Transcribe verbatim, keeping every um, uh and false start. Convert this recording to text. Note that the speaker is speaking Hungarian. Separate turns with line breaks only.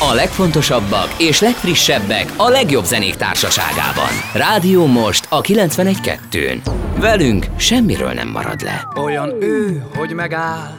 A legfontosabbak és legfrissebbek a legjobb zenék társaságában. Rádió Most a kilencvenegy kettőn. Velünk semmiről nem marad le.
Olyan ő, hogy megáll